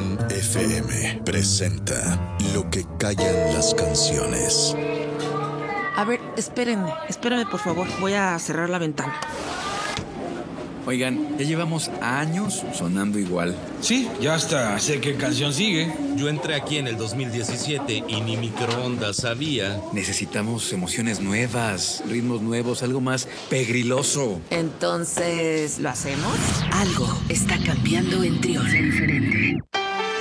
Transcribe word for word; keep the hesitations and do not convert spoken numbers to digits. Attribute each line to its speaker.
Speaker 1: Expansión F M presenta Lo que callan las canciones.
Speaker 2: A ver, espérenme, espérenme por favor, voy a cerrar la ventana.
Speaker 3: Oigan, ya llevamos años sonando igual.
Speaker 4: Sí, ya hasta sé qué canción sigue.
Speaker 5: Yo entré aquí en el dos mil diecisiete y ni microondas sabía.
Speaker 3: Necesitamos emociones nuevas, ritmos nuevos, algo más pegriloso.
Speaker 2: Entonces, ¿lo hacemos?
Speaker 6: Algo está cambiando en Trión. Diferente.